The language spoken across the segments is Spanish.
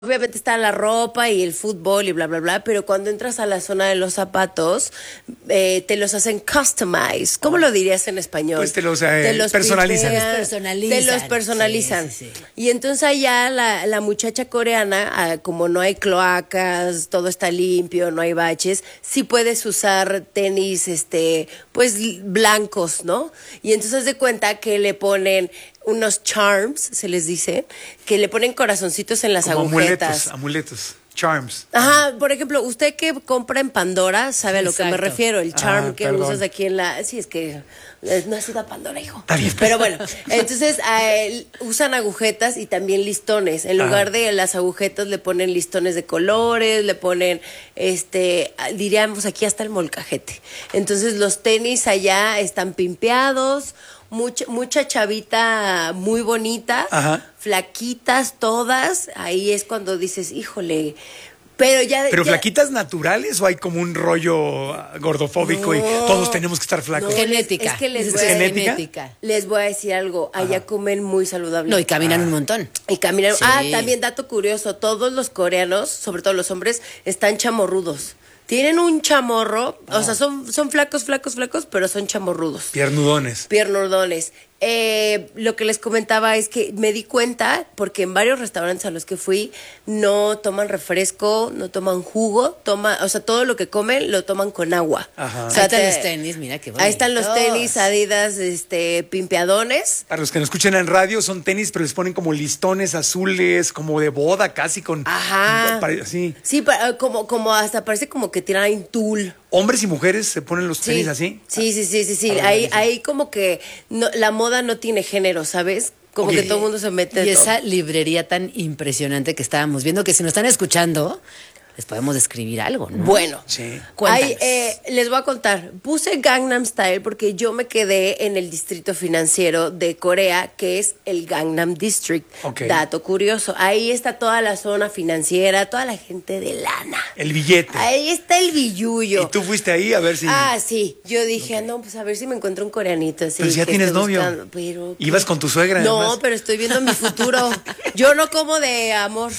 Obviamente está la ropa y el fútbol y bla, bla, bla, pero cuando entras a la zona de los zapatos, te los hacen customize. ¿Cómo lo dirías en español? Pues te los personalizan. Te los personalizan. Sí. Y entonces allá la muchacha coreana, como no hay cloacas, todo está limpio, no hay baches, sí puedes usar tenis, pues blancos, ¿no? Y entonces haz de cuenta que le ponen unos charms, se les dice, que le ponen corazoncitos en las Como agujetas. amuletos, charms. Ajá, por ejemplo, usted que compra en Pandora sabe a lo que me Exacto. refiero, el charm que perdón. usas aquí en la... Sí, es que no has ido a Pandora, hijo. Está bien. Pero bueno, entonces usan agujetas y también listones. En lugar de las agujetas le ponen listones de colores, le ponen, diríamos aquí hasta el molcajete. Entonces los tenis allá están pimpeados, mucha chavita muy bonita, Ajá. flaquitas todas, ahí es cuando dices, híjole, pero flaquitas naturales o hay como un rollo gordofóbico y todos tenemos que estar flacos. No, Genética. es que les Es voy a- ¿Genética? les voy a decir algo, allá comen muy saludable. No, y caminan un montón. Y caminan. Sí. También dato curioso, todos los coreanos, sobre todo los hombres, están chamorrudos. Tienen un chamorro, o sea, son flacos, pero son chamorrudos. Piernudones. Piernudones. Lo que les comentaba es que me di cuenta, porque en varios restaurantes a los que fui, no toman refresco, no toman jugo, o sea, todo lo que comen lo toman con agua. Ajá. O sea, Ahí están los tenis, mira qué bonitos. ahí están los tenis Adidas, pimpeadones. Para los que nos escuchan en radio, son tenis, pero les ponen como listones azules, como de boda, casi con... Ajá. Así. Sí, como hasta parece como que tiran tul. Hombres y mujeres se ponen los tenis así. Sí. Ah, Ahí como que la moda no tiene género, ¿sabes? Como Ok. que todo el mundo se mete. Y de todo. esa librería tan impresionante que estábamos viendo, que si nos están escuchando, les podemos describir algo, ¿no? Bueno, Sí. Cuéntanos. les voy a contar. Puse Gangnam Style porque yo me quedé en el distrito financiero de Corea, que es el Gangnam District. Ok. Dato curioso. Ahí está toda la zona financiera, toda la gente de lana. El billete. Ahí está el billullo. Y tú fuiste ahí a ver si... Sí. Yo dije, no, pues a ver si me encuentro un coreanito así. Pero si ya que tienes esté novio. buscando, pero, Ibas con tu suegra, No, además. pero estoy viendo mi futuro. Yo no como de amor.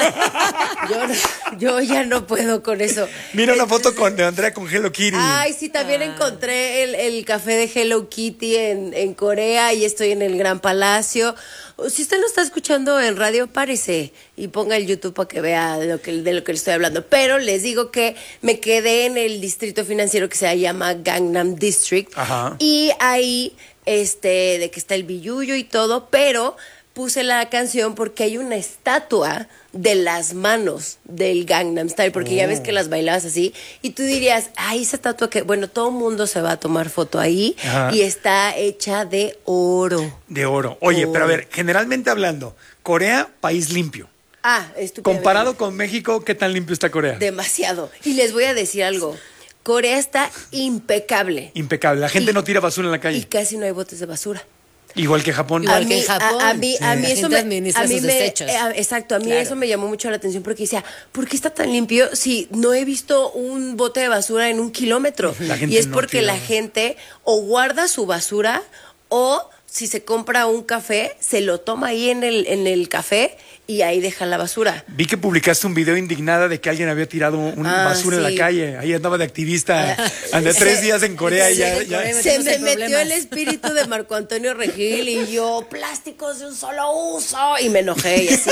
Yo ya no puedo con eso. Mira una foto de Andrea con Hello Kitty. Ay, sí, también encontré el café de Hello Kitty en Corea y estoy en el Gran Palacio. Si usted lo está escuchando en radio, párese y ponga el YouTube para que vea de lo que le estoy hablando. Pero les digo que me quedé en el distrito financiero que se llama Gangnam District. Ajá. Y ahí, de que está el billullo y todo, pero puse la canción porque hay una estatua de las manos del Gangnam Style, porque ya ves que las bailabas así, y tú dirías, esa estatua que, bueno, todo el mundo se va a tomar foto ahí, Ajá. y está hecha de oro. De oro. Oye, pero a Oro. ver, generalmente hablando, Corea, país limpio. Estupendamente. Comparado con México, ¿qué tan limpio está Corea? Demasiado. Y les voy a decir algo, Corea está impecable. Impecable. La gente Y- no tira basura en la Y calle. casi no hay botes de basura. Igual que Japón. Igual que en Japón. A mí La eso gente me administra a mí sus me- desechos. exacto, a mí Claro. eso me llamó mucho la atención porque decía, ¿por qué está tan limpio si no he visto un bote de basura en 1 kilómetro? La gente Y es no porque tira. la gente o guarda su basura o si se compra un café, se lo toma ahí en el café y ahí deja la basura. Vi que publicaste un video indignada de que alguien había tirado una basura en sí. la calle. Ahí andaba de activista. Andé 3 días en Corea y ya... Sí, ya- Corea. Se metimos me en metió problemas. el espíritu de Marco Antonio Regil y yo, plásticos de un solo uso. Y me enojé y así.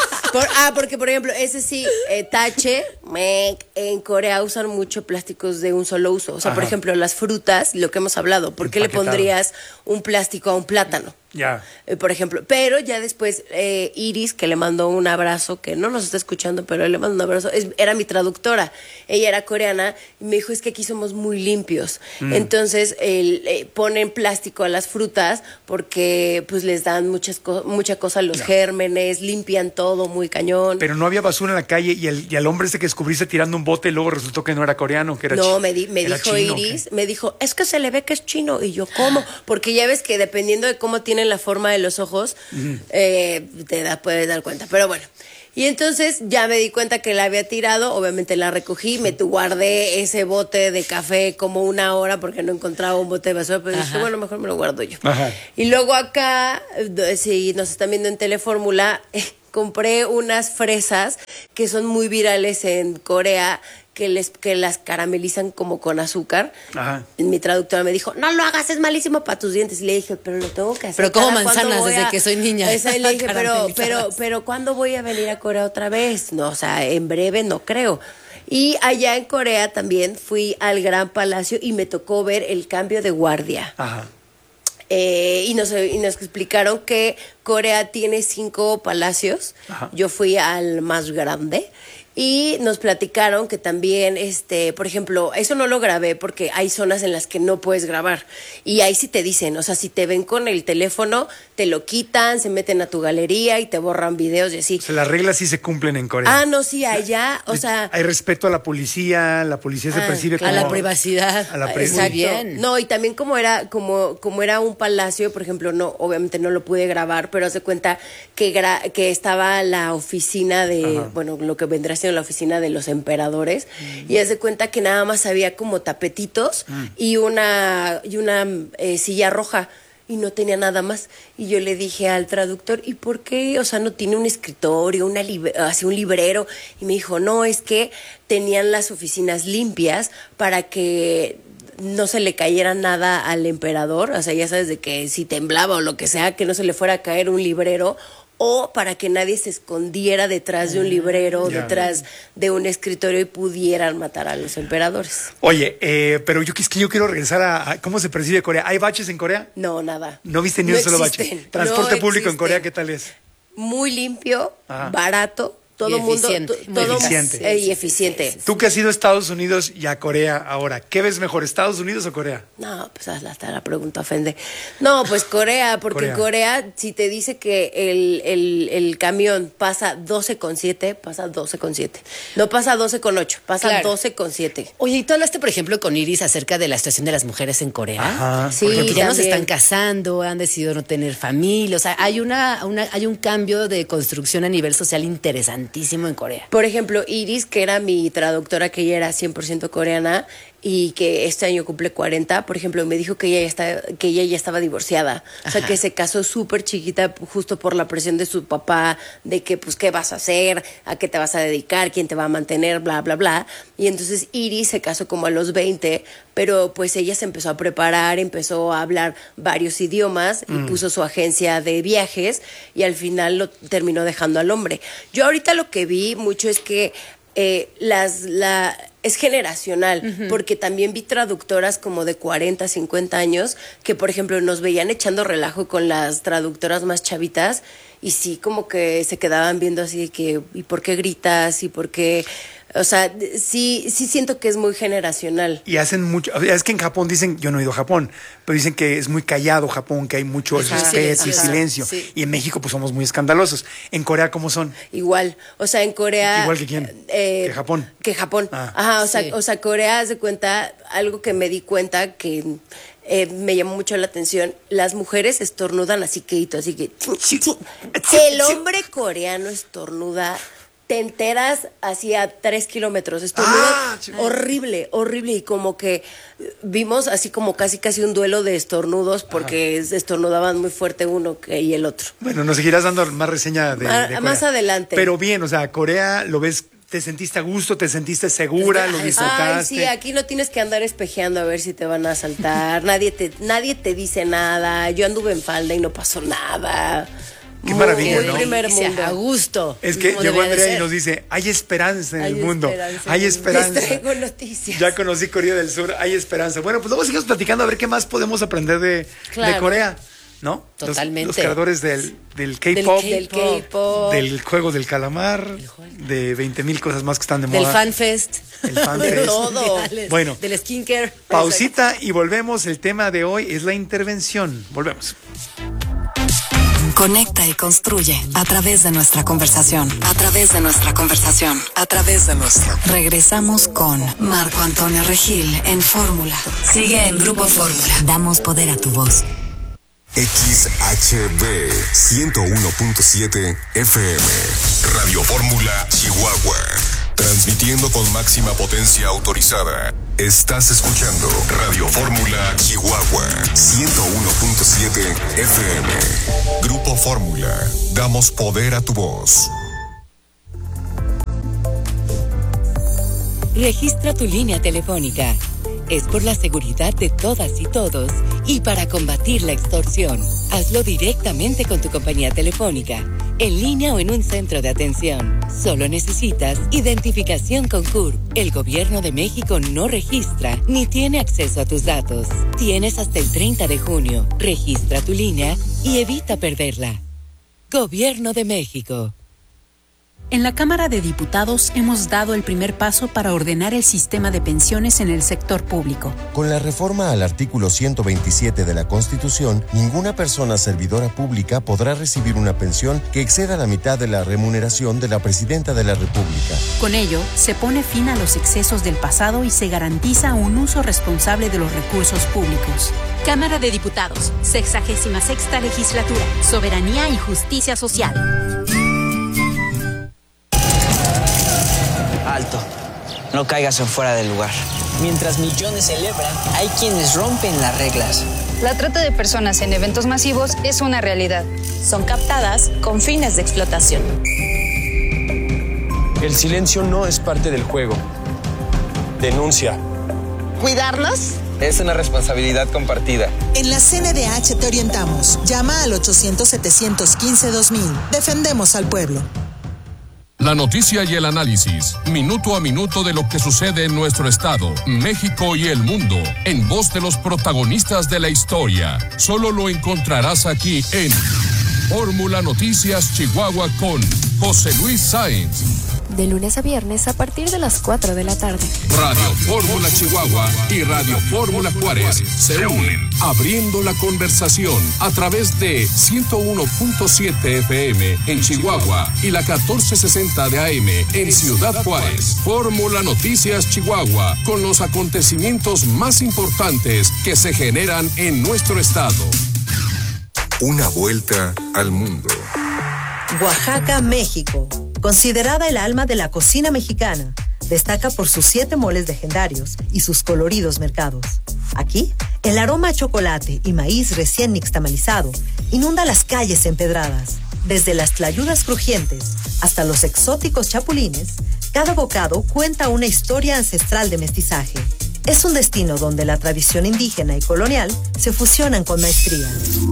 Porque por ejemplo, ese sí, tache, en Corea usan mucho plásticos de un solo uso. O sea, por Ajá. ejemplo, las frutas, lo que hemos hablado, ¿por qué le Empaquetado. pondrías un plástico a un plátano? Ya. Por ejemplo, pero ya después Iris, que le mandó un abrazo, que no nos está escuchando, pero le mando un abrazo, era mi traductora, ella era coreana, y me dijo, es que aquí somos muy limpios, entonces ponen plástico a las frutas porque pues les dan mucha cosa a los gérmenes, limpian todo muy cañón. Pero no había basura en la calle y al hombre ese que descubriste tirando un bote luego resultó que no era coreano, que era No, me era dijo chino, ¿o qué? Iris, me dijo, es que se le ve que es chino. Y yo, ¿cómo? Porque ya ves que dependiendo de cómo tienen la forma de los ojos, puedes dar cuenta. Pero bueno, y entonces ya me di cuenta que la había tirado, obviamente la recogí, me guardé ese bote de café como 1 hora porque no encontraba un bote de basura, pero dije, bueno, mejor me lo guardo yo. Ajá. Y luego acá, si nos están viendo en Telefórmula, compré unas fresas que son muy virales en Corea, que las caramelizan como con azúcar. Ajá. Mi traductora me dijo, no lo hagas, es malísimo para tus dientes. Y le dije, pero lo tengo que hacer. Pero como cada cuando manzanas voy desde que soy niña. Esa, y le dije, Caramelizadas. pero ¿cuándo voy a venir a Corea otra vez? No, o sea, en breve no creo. Y allá en Corea también fui al Gran Palacio y me tocó ver el cambio de guardia. Ajá. Y nos explicaron que Corea tiene 5 palacios. Ajá. Yo fui al más grande. Y nos platicaron que también, por ejemplo, eso no lo grabé porque hay zonas en las que no puedes grabar. Y ahí sí te dicen, o sea, si te ven con el teléfono, te lo quitan, se meten a tu galería y te borran videos y así. O sea, las reglas sí se cumplen en Corea. Ah, no, sí, allá, o sea... Hay respeto a la policía se percibe como... A la privacidad. A la Está privacidad. bien. No, y también como era un palacio, por ejemplo, no, obviamente no lo pude grabar, pero haz de cuenta que estaba la oficina de, Ajá. bueno, lo que vendrá siendo la oficina de los emperadores, y haz de cuenta que nada más había como tapetitos y una silla roja. Y no tenía nada más. Y yo le dije al traductor, ¿y por qué? O sea, no tiene un escritorio, así un librero. Y me dijo, no, es que tenían las oficinas limpias para que no se le cayera nada al emperador. O sea, ya sabes, de que si temblaba o lo que sea, que no se le fuera a caer un librero. O para que nadie se escondiera detrás de un librero, Ya. detrás de un escritorio y pudieran matar a los emperadores. Oye, pero es que yo quiero regresar a cómo se percibe Corea. ¿Hay baches en Corea? No, nada. No viste ni un solo bache. existen, Transporte no público en existen. Corea, ¿qué tal es? Muy limpio, Ajá. barato, todo Y mundo eficiente, muy todo eficiente. y eficiente. Tú que has ido a Estados Unidos y a Corea ahora, ¿qué ves mejor, Estados Unidos o Corea? No, pues hasta la pregunta ofende. No, pues Corea, porque Corea, si te dice que el camión pasa 12,7, pasa 12,7. No pasa 12,8, pasa Claro. 12,7. Oye, y tú hablaste, por ejemplo, con Iris acerca de la situación de las mujeres en Corea. Ajá. Sí, Porque ya no se también. están casando, han decidido no tener familia. O sea, hay hay un cambio de construcción a nivel social interesantísimo en Corea. Por ejemplo, Iris, que era mi traductora, que ella era 100% coreana y que este año cumple 40, por ejemplo, me dijo que ella ya estaba divorciada. O sea, Ajá. que se casó súper chiquita justo por la presión de su papá, de que, pues, ¿qué vas a hacer? ¿A qué te vas a dedicar? ¿Quién te va a mantener? Bla, bla, bla. Y entonces Iris se casó como a los 20, pero pues ella se empezó a preparar, empezó a hablar varios idiomas y puso su agencia de viajes y al final lo terminó dejando al hombre. Yo ahorita lo que vi mucho es que es generacional, porque también vi traductoras como de 40, 50 años que, por ejemplo, nos veían echando relajo con las traductoras más chavitas y sí como que se quedaban viendo así de que, ¿y por qué gritas? ¿Y por qué? O sea, sí siento que es muy generacional. Y hacen mucho, es que en Japón dicen, yo no he ido a Japón, pero dicen que es muy callado Japón, que hay mucho Ajá. respeto y Sí, silencio. sí. Y en México pues somos muy escandalosos. ¿En Corea cómo son? Igual, o sea, en Corea... ¿Igual que quién? ¿Que Japón? Que Japón. Ah. Ajá, Sí. o sea, Corea, haz de cuenta, algo que me di cuenta que me llamó mucho la atención, las mujeres estornudan así queito, así que... El hombre coreano estornuda... Te enteras así a 3 kilómetros. Estornuda horrible, horrible. Y como que vimos así como casi un duelo de estornudos porque estornudaban muy fuerte uno y el otro. Bueno, nos seguirás dando más reseña de Corea. Más adelante. Pero bien, o sea, Corea lo ves, te sentiste a gusto, te sentiste segura, lo disfrutaste. Ay, sí, aquí no tienes que andar espejeando a ver si te van a asaltar. nadie te dice nada. Yo anduve en falda y no pasó nada. Qué maravilla, Muy ¿no? primer Delicia, mundo. a gusto. Es que Como llegó debería de Andrea y ser. nos dice, hay esperanza en el Hay mundo. esperanza Hay en el mundo. esperanza. Les traigo noticias. Ya conocí Corea del Sur, hay esperanza. Bueno, pues luego seguimos platicando a ver qué más podemos aprender de Claro. Corea, ¿no? Totalmente. Los creadores del K-pop, Del K-pop. del juego del calamar, de 20,000 cosas más que están de Del moda. FanFest. El FanFest. todo. Bueno. Del skincare. Pausita y volvemos. El tema de hoy es la intervención. Volvemos. Conecta y construye a través de nuestra conversación. A través de nuestra conversación. A través de nuestra. Regresamos con Marco Antonio Regil en Fórmula. Sigue en Grupo Fórmula. Damos poder a tu voz. XHB 101.7 FM. Radio Fórmula, Chihuahua. Transmitiendo con máxima potencia autorizada. Estás escuchando Radio Fórmula Chihuahua 101.7 FM. Grupo Fórmula. Damos poder a tu voz. Registra tu línea telefónica. Es por la seguridad de todas y todos y para combatir la extorsión. Hazlo directamente con tu compañía telefónica, en línea o en un centro de atención. Solo necesitas identificación con CURP. El Gobierno de México no registra ni tiene acceso a tus datos. Tienes hasta el 30 de junio. Registra tu línea y evita perderla. Gobierno de México. En la Cámara de Diputados hemos dado el primer paso para ordenar el sistema de pensiones en el sector público. Con la reforma al artículo 127 de la Constitución, ninguna persona servidora pública podrá recibir una pensión que exceda la mitad de la remuneración de la Presidenta de la República. Con ello, se pone fin a los excesos del pasado y se garantiza un uso responsable de los recursos públicos. Cámara de Diputados, 66ª Legislatura, Soberanía y Justicia Social. Alto, no caigas en fuera del lugar. Mientras millones celebran, hay quienes rompen las reglas. La trata de personas en eventos masivos es una realidad. Son captadas con fines de explotación. El silencio no es parte del juego. Denuncia. ¿Cuidarlos? Es una responsabilidad compartida. En la CNDH te orientamos. Llama al 800-715-2000. Defendemos al pueblo. La noticia y el análisis, minuto a minuto de lo que sucede en nuestro estado, México y el mundo, en voz de los protagonistas de la historia. Solo lo encontrarás aquí en Fórmula Noticias Chihuahua con José Luis Sáenz. De lunes a viernes a partir de las 4 de la tarde. Radio Fórmula Chihuahua y Radio Fórmula Juárez se unen, abriendo la conversación a través de 101.7 FM en Chihuahua y la 1460 de AM en Ciudad Juárez. Fórmula Noticias Chihuahua, con los acontecimientos más importantes que se generan en nuestro estado. Una vuelta al mundo. Oaxaca, México. Considerada el alma de la cocina mexicana, destaca por sus 7 moles legendarios y sus coloridos mercados. Aquí, el aroma a chocolate y maíz recién nixtamalizado inunda las calles empedradas. Desde las tlayudas crujientes hasta los exóticos chapulines, cada bocado cuenta una historia ancestral de mestizaje. Es un destino donde la tradición indígena y colonial se fusionan con maestría.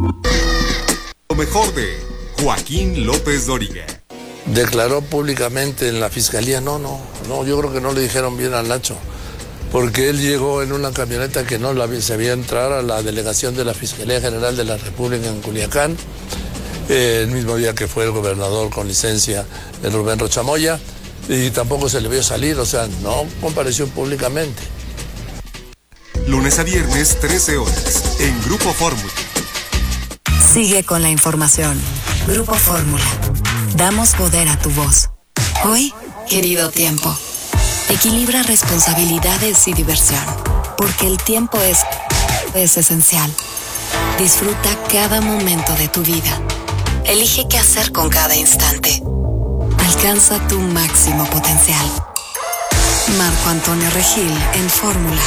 Lo mejor de Joaquín López Dóriga. Declaró públicamente en la fiscalía, no, yo creo que no le dijeron bien al Nacho, porque él llegó en una camioneta que no se había entrar a la delegación de la Fiscalía General de la República en Culiacán, el mismo día que fue el gobernador con licencia, el Rubén Rochamoya, y tampoco se le vio salir, o sea, no compareció públicamente. Lunes a viernes, 13 horas, en Grupo Fórmula. Sigue con la información. Grupo Fórmula. Damos poder a tu voz. Hoy, querido tiempo, equilibra responsabilidades y diversión, porque el tiempo es esencial. Disfruta cada momento de tu vida. Elige qué hacer con cada instante. Alcanza tu máximo potencial. Marco Antonio Regil en Fórmula.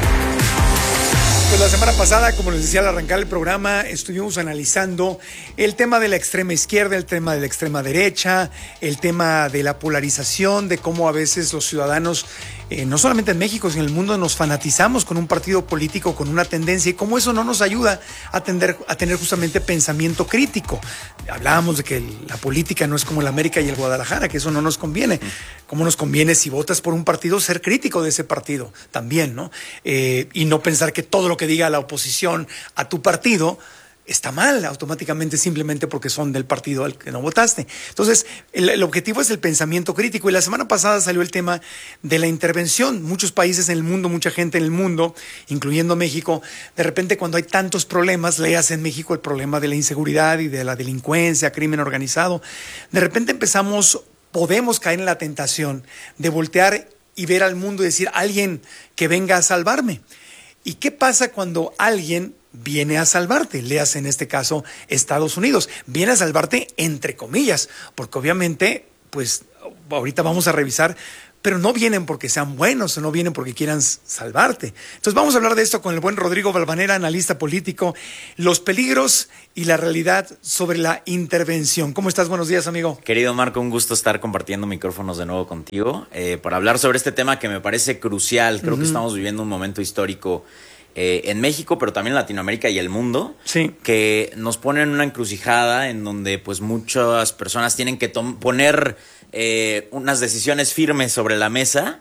Pues la semana pasada, como les decía al arrancar el programa, estuvimos analizando el tema de la extrema izquierda, el tema de la extrema derecha, el tema de la polarización, de cómo a veces los ciudadanos, no solamente en México, sino en el mundo, nos fanatizamos con un partido político, con una tendencia, y cómo eso no nos ayuda a tener justamente pensamiento crítico. Hablábamos de que la política no es como el América y el Guadalajara, que eso no nos conviene. ¿Cómo nos conviene, si votas por un partido, ser crítico de ese partido también, ¿no? Y no pensar que todo lo que diga la oposición a tu partido está mal automáticamente, simplemente porque son del partido al que no votaste. Entonces, el objetivo es el pensamiento crítico. Y la semana pasada salió el tema de la intervención. Muchos países en el mundo, mucha gente en el mundo, incluyendo México, de repente cuando hay tantos problemas, leas en México el problema de la inseguridad y de la delincuencia, crimen organizado, de repente podemos caer en la tentación de voltear y ver al mundo y decir, alguien que venga a salvarme. ¿Y qué pasa cuando alguien viene a salvarte? Leas en este caso Estados Unidos. Viene a salvarte entre comillas, porque obviamente pues ahorita vamos a revisar, pero no vienen porque sean buenos o no vienen porque quieran salvarte. Entonces vamos a hablar de esto con el buen Rodrigo Valvanera, analista político, los peligros y la realidad sobre la intervención. ¿Cómo estás? Buenos días, amigo. Querido Marco, un gusto estar compartiendo micrófonos de nuevo contigo para hablar sobre este tema que me parece crucial. Creo que estamos viviendo un momento histórico en México, pero también en Latinoamérica y el mundo, que nos pone en una encrucijada en donde pues muchas personas tienen que poner unas decisiones firmes sobre la mesa,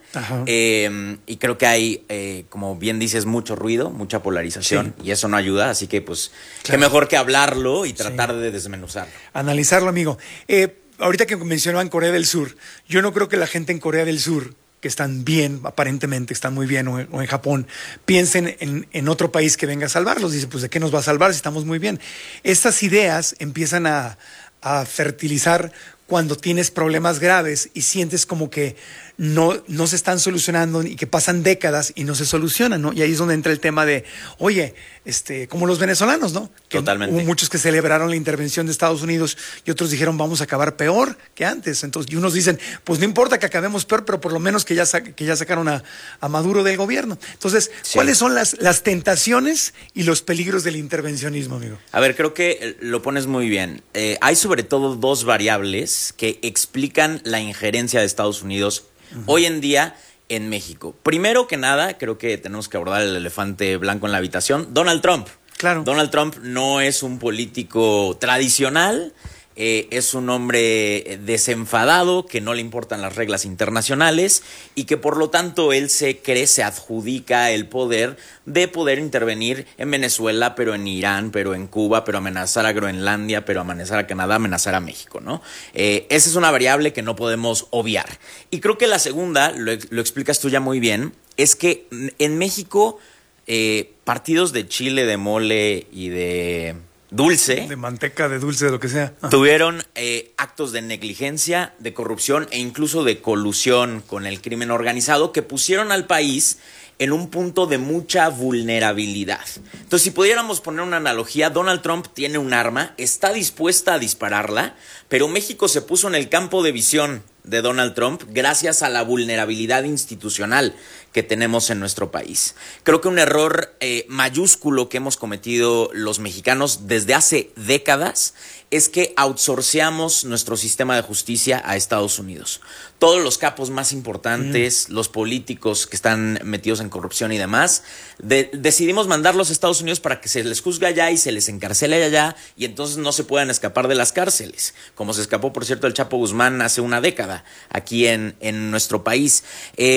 y creo que hay, como bien dices, mucho ruido, mucha polarización, y eso no ayuda, así que pues qué mejor que hablarlo y tratar de desmenuzarlo. Analizarlo, amigo. Ahorita que mencionaban Corea del Sur, yo no creo que la gente en Corea del Sur, que están bien, aparentemente están muy bien, o en Japón, piensen en otro país que venga a salvarlos. Dicen, pues ¿de qué nos va a salvar si estamos muy bien? Estas ideas empiezan a fertilizar cuando tienes problemas graves y sientes como que no se están solucionando y que pasan décadas y no se solucionan, ¿no? Y ahí es donde entra el tema de, oye, como los venezolanos, ¿no? Que totalmente. Hubo muchos que celebraron la intervención de Estados Unidos y otros dijeron, vamos a acabar peor que antes. Entonces, y unos dicen, pues no importa que acabemos peor, pero por lo menos que ya sacaron a Maduro del gobierno. Entonces, ¿cuáles son las tentaciones y los peligros del intervencionismo, amigo? A ver, creo que lo pones muy bien. Hay sobre todo dos variables que explican la injerencia de Estados Unidos hoy en día en México. Primero que nada, creo que tenemos que abordar el elefante blanco en la habitación. Donald Trump. Claro. Donald Trump no es un político tradicional. Es un hombre desenfadado, que no le importan las reglas internacionales y que por lo tanto él se adjudica el poder de poder intervenir en Venezuela, pero en Irán, pero en Cuba, pero amenazar a Groenlandia, pero amenazar a Canadá, amenazar a México, ¿no? Esa es una variable que no podemos obviar. Y creo que la segunda, lo explicas tú ya muy bien, es que en México partidos de chile, de mole y de dulce, de manteca, de dulce, de lo que sea, tuvieron actos de negligencia, de corrupción e incluso de colusión con el crimen organizado que pusieron al país en un punto de mucha vulnerabilidad. Entonces, si pudiéramos poner una analogía, Donald Trump tiene un arma, está dispuesta a dispararla, pero México se puso en el campo de visión de Donald Trump gracias a la vulnerabilidad institucional que tenemos en nuestro país. Creo que un error mayúsculo que hemos cometido los mexicanos desde hace décadas es que outsourceamos nuestro sistema de justicia a Estados Unidos. Todos los capos más importantes, los políticos que están metidos en corrupción y demás, decidimos mandarlos a Estados Unidos para que se les juzgue allá y se les encarcele allá y entonces no se puedan escapar de las cárceles, como se escapó, por cierto, el Chapo Guzmán hace una década aquí en nuestro país.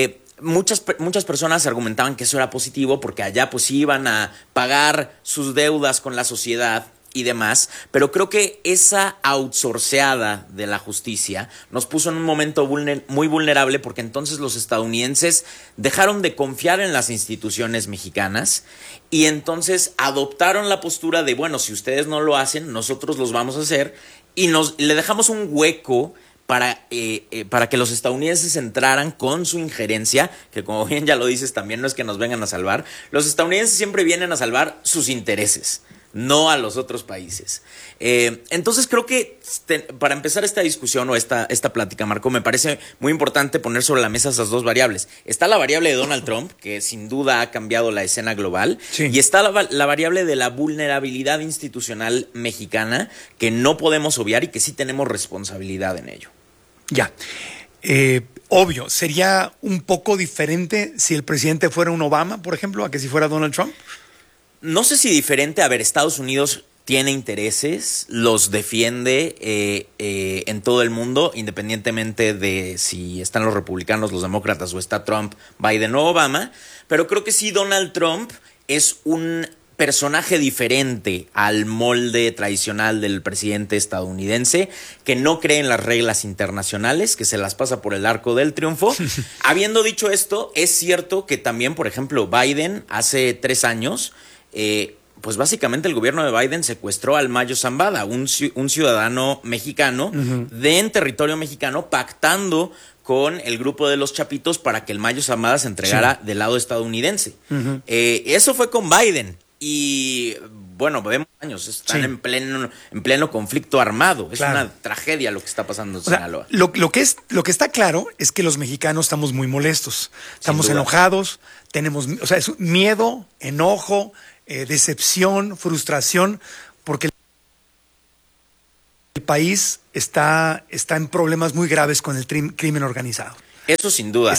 Muchas personas argumentaban que eso era positivo porque allá pues iban a pagar sus deudas con la sociedad y demás, pero creo que esa outsourceada de la justicia nos puso en un momento muy vulnerable porque entonces los estadounidenses dejaron de confiar en las instituciones mexicanas y entonces adoptaron la postura de, bueno, si ustedes no lo hacen, nosotros los vamos a hacer y le dejamos un hueco para que los estadounidenses entraran con su injerencia, que como bien ya lo dices, también no es que nos vengan a salvar. Los estadounidenses siempre vienen a salvar sus intereses, no a los otros países. Entonces creo que para empezar esta discusión o esta plática, Marco, me parece muy importante poner sobre la mesa esas dos variables. Está la variable de Donald Trump, que sin duda ha cambiado la escena global, y está la variable de la vulnerabilidad institucional mexicana, que no podemos obviar y que sí tenemos responsabilidad en ello. Ya. Obvio, ¿sería un poco diferente si el presidente fuera un Obama, por ejemplo, a que si fuera Donald Trump? No sé si diferente. A ver, Estados Unidos tiene intereses, los defiende en todo el mundo, independientemente de si están los republicanos, los demócratas o está Trump, Biden o Obama. Pero creo que sí, Donald Trump es un personaje diferente al molde tradicional del presidente estadounidense, que no cree en las reglas internacionales, que se las pasa por el arco del triunfo. Habiendo dicho esto, es cierto que también, por ejemplo, Biden hace 3 años, pues básicamente el gobierno de Biden secuestró al Mayo Zambada, un ciudadano mexicano en territorio mexicano, pactando con el grupo de los Chapitos para que el Mayo Zambada se entregara del lado estadounidense. Eso fue con Biden. Y bueno, vemos años, están en pleno conflicto armado. Es una tragedia lo que está pasando en Sinaloa. Lo que está claro es que los mexicanos estamos muy molestos, estamos enojados, tenemos, es miedo, enojo, decepción, frustración, porque el país está en problemas muy graves con el crimen organizado. Eso sin duda.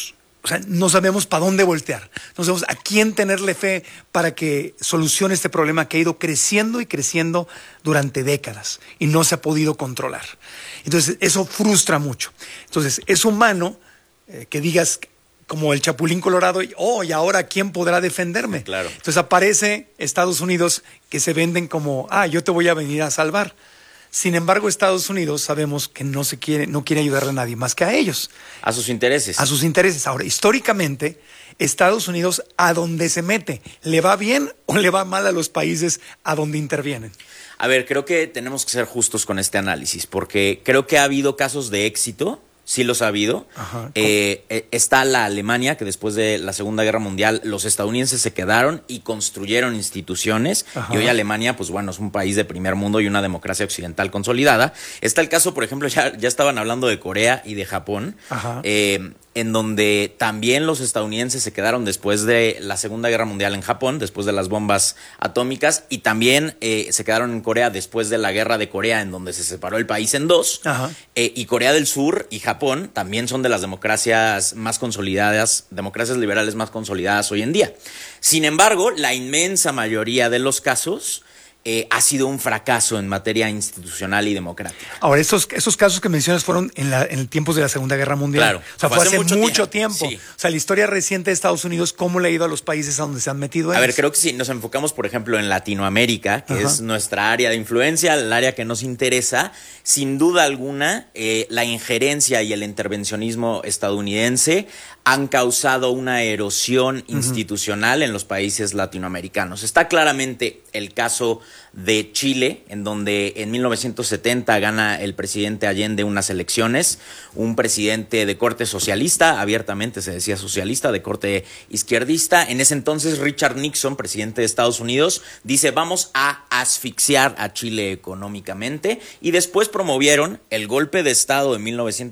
No sabemos para dónde voltear, no sabemos a quién tenerle fe para que solucione este problema que ha ido creciendo y creciendo durante décadas y no se ha podido controlar. Entonces, eso frustra mucho. Entonces, es humano que digas como el Chapulín Colorado, y ahora ¿quién podrá defenderme? Claro. Entonces aparece Estados Unidos que se venden como, yo te voy a venir a salvar. Sin embargo, Estados Unidos sabemos que no quiere ayudarle a nadie más que a ellos. A sus intereses. A sus intereses. Ahora, históricamente, Estados Unidos, a donde se mete, ¿le va bien o le va mal a los países a donde intervienen? A ver, creo que tenemos que ser justos con este análisis, porque creo que ha habido casos de éxito. Sí los ha habido. Ajá, está la Alemania, que después de la Segunda Guerra Mundial los estadounidenses se quedaron y construyeron instituciones. Ajá. Y hoy Alemania, pues bueno, es un país de primer mundo y una democracia occidental consolidada. Está el caso, por ejemplo, ya estaban hablando de Corea y de Japón. Ajá. En donde también los estadounidenses se quedaron después de la Segunda Guerra Mundial en Japón, después de las bombas atómicas, y también se quedaron en Corea después de la Guerra de Corea, en donde se separó el país en dos. Ajá. Y Corea del Sur y Japón también son de las democracias más consolidadas, democracias liberales más consolidadas hoy en día. Sin embargo, la inmensa mayoría de los casos ha sido un fracaso en materia institucional y democrática. Ahora, esos casos que mencionas fueron en tiempos de la Segunda Guerra Mundial. Claro. O sea, fue hace mucho tiempo. Sí. O sea, la historia reciente de Estados Unidos, ¿cómo le ha ido a los países a donde se han metido ellos? A ver, creo que si nos enfocamos, por ejemplo, en Latinoamérica, que es nuestra área de influencia, el área que nos interesa, sin duda alguna, la injerencia y el intervencionismo estadounidense han causado una erosión institucional en los países latinoamericanos. Está claramente el caso de Chile, en donde en 1970 gana el presidente Allende unas elecciones, un presidente de corte socialista, abiertamente se decía socialista, de corte izquierdista. En ese entonces Richard Nixon, presidente de Estados Unidos, dice: vamos a asfixiar a Chile económicamente, y después promovieron el golpe de Estado de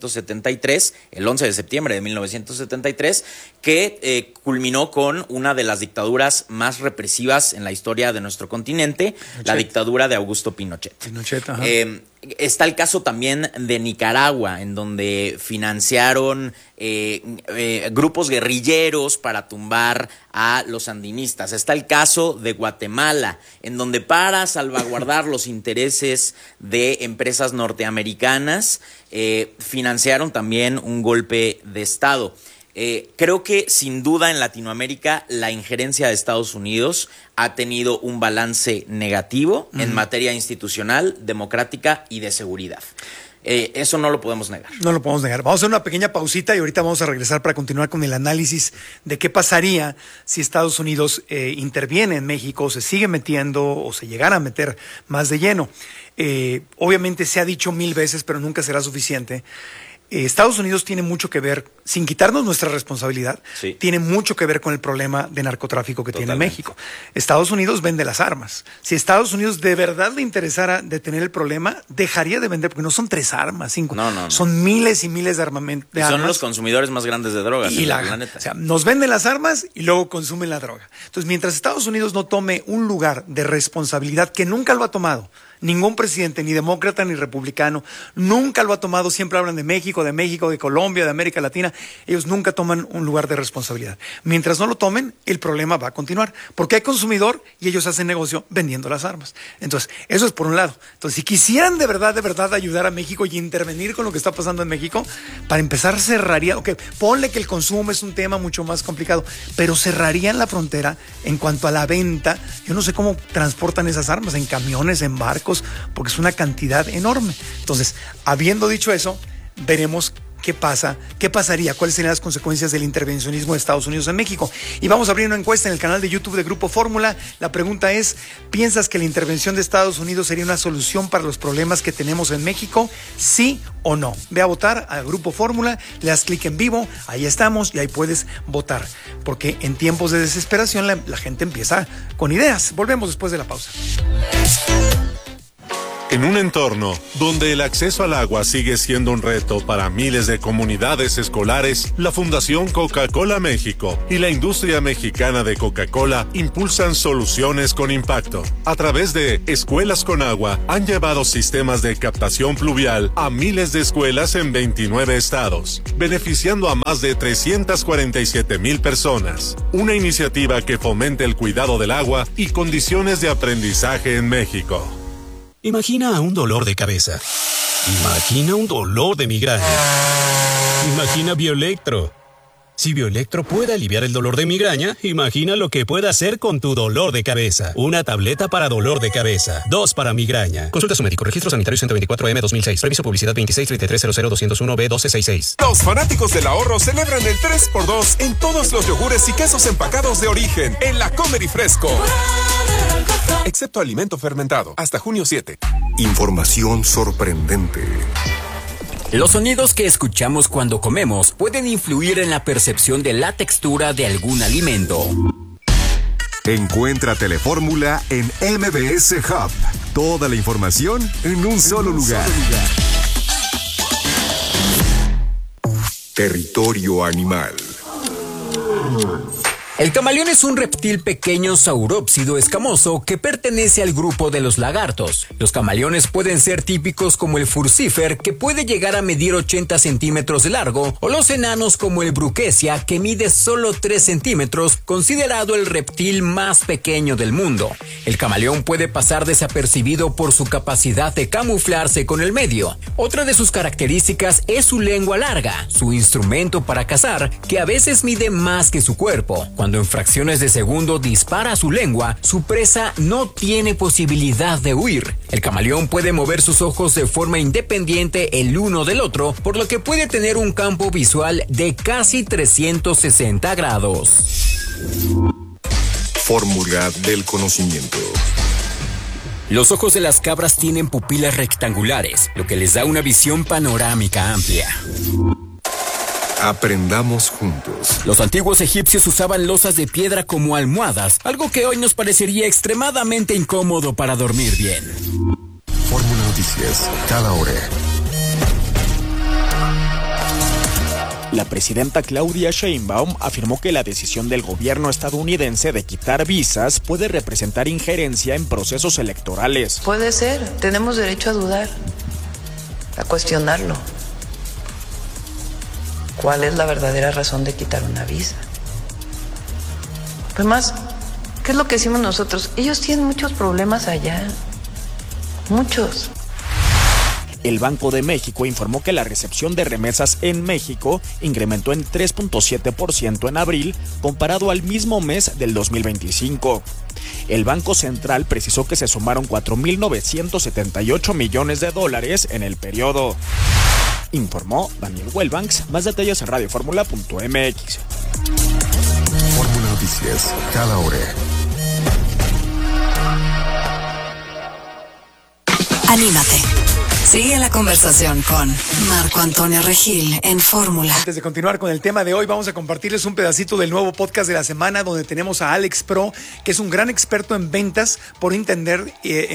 1973, el 11 de septiembre de 1973, que culminó con una de las dictaduras más represivas en la historia de nuestro continente, la dictadura de Augusto Pinochet. Está el caso también de Nicaragua, en donde financiaron grupos guerrilleros para tumbar a los sandinistas. Está el caso de Guatemala, en donde para salvaguardar los intereses de empresas norteamericanas financiaron también un golpe de Estado. Creo que sin duda en Latinoamérica la injerencia de Estados Unidos ha tenido un balance negativo en materia institucional, democrática y de seguridad. Eso no lo podemos negar. No lo podemos negar. Vamos a hacer una pequeña pausita y ahorita vamos a regresar para continuar con el análisis de qué pasaría si Estados Unidos interviene en México, o se sigue metiendo o se llegara a meter más de lleno. Obviamente se ha dicho 1000 veces, pero nunca será suficiente. Estados Unidos tiene mucho que ver, sin quitarnos nuestra responsabilidad, tiene mucho que ver con el problema de narcotráfico que tiene México. Estados Unidos vende las armas. Si Estados Unidos de verdad le interesara detener el problema, dejaría de vender, porque no son 3 armas, 5. No. Son miles y miles de armamento. Son los consumidores más grandes de drogas en el planeta. O sea, nos venden las armas y luego consumen la droga. Entonces, mientras Estados Unidos no tome un lugar de responsabilidad, que nunca lo ha tomado, ningún presidente, ni demócrata ni republicano, nunca lo ha tomado. Siempre hablan de México, de Colombia, de América Latina. Ellos nunca toman un lugar de responsabilidad. Mientras no lo tomen, el problema va a continuar, porque hay consumidor y ellos hacen negocio vendiendo las armas. Entonces, eso es por un lado. Entonces, si quisieran de verdad ayudar a México y intervenir con lo que está pasando en México, para empezar cerraría, ponle que el consumo es un tema mucho más complicado, pero cerrarían la frontera en cuanto a la venta. Yo no sé cómo transportan esas armas, en camiones, en barcos, porque es una cantidad enorme. Entonces, habiendo dicho eso, veremos ¿qué pasa? ¿Qué pasaría? ¿Cuáles serían las consecuencias del intervencionismo de Estados Unidos en México? Y vamos a abrir una encuesta en el canal de YouTube de Grupo Fórmula. La pregunta es, ¿piensas que la intervención de Estados Unidos sería una solución para los problemas que tenemos en México? ¿Sí o no? Ve a votar a Grupo Fórmula, le das clic en vivo, ahí estamos y ahí puedes votar. Porque en tiempos de desesperación la gente empieza con ideas. Volvemos después de la pausa. En un entorno donde el acceso al agua sigue siendo un reto para miles de comunidades escolares, la Fundación Coca-Cola México y la industria mexicana de Coca-Cola impulsan soluciones con impacto. A través de Escuelas con Agua, han llevado sistemas de captación pluvial a miles de escuelas en 29 estados, beneficiando a más de 347,000 personas. Una iniciativa que fomenta el cuidado del agua y condiciones de aprendizaje en México. Imagina un dolor de cabeza. Imagina un dolor de migraña. Imagina Bioelectro. Si Bioelectro puede aliviar el dolor de migraña, imagina lo que puede hacer con tu dolor de cabeza. Una tableta para dolor de cabeza. 2 para migraña. Consulta a su médico. Registro sanitario 124M 2006. Previso publicidad 2633000201B1266. Los fanáticos del ahorro celebran el 3x2 en todos los yogures y quesos empacados de origen en la Comer y Fresco. Excepto alimento fermentado. Hasta junio 7. Información sorprendente. Los sonidos que escuchamos cuando comemos pueden influir en la percepción de la textura de algún alimento. Encuentra Telefórmula en MBS Hub. Toda la información en un solo lugar. Territorio animal. El camaleón es un reptil pequeño saurópsido escamoso que pertenece al grupo de los lagartos. Los camaleones pueden ser típicos como el furcifer, que puede llegar a medir 80 centímetros de largo, o los enanos como el bruquesia, que mide solo 3 centímetros, considerado el reptil más pequeño del mundo. El camaleón puede pasar desapercibido por su capacidad de camuflarse con el medio. Otra de sus características es su lengua larga, su instrumento para cazar, que a veces mide más que su cuerpo. Cuando en fracciones de segundo dispara su lengua, su presa no tiene posibilidad de huir. El camaleón puede mover sus ojos de forma independiente el uno del otro, por lo que puede tener un campo visual de casi 360 grados. Fórmula del conocimiento. Los ojos de las cabras tienen pupilas rectangulares, lo que les da una visión panorámica amplia. Aprendamos juntos. Los antiguos egipcios usaban losas de piedra como almohadas, algo que hoy nos parecería extremadamente incómodo para dormir bien. Fórmula Noticias, cada hora. La presidenta Claudia Sheinbaum afirmó que la decisión del gobierno estadounidense de quitar visas puede representar injerencia en procesos electorales. Puede ser, tenemos derecho a dudar, a cuestionarlo. ¿Cuál es la verdadera razón de quitar una visa? Además, ¿qué es lo que decimos nosotros? Ellos tienen muchos problemas allá, muchos. El Banco de México informó que la recepción de remesas en México incrementó en 3.7% en abril comparado al mismo mes del 2025. El Banco Central precisó que se sumaron 4.978 millones de dólares en el periodo. Informó Daniel Wellbanks. Más detalles en radioformula.mx. Fórmula Noticias, cada hora. Anímate. Sigue la conversación con Marco Antonio Regil en Fórmula. Antes de continuar con el tema de hoy, vamos a compartirles un pedacito del nuevo podcast de la semana, donde tenemos a Alex Pro, que es un gran experto en ventas por internet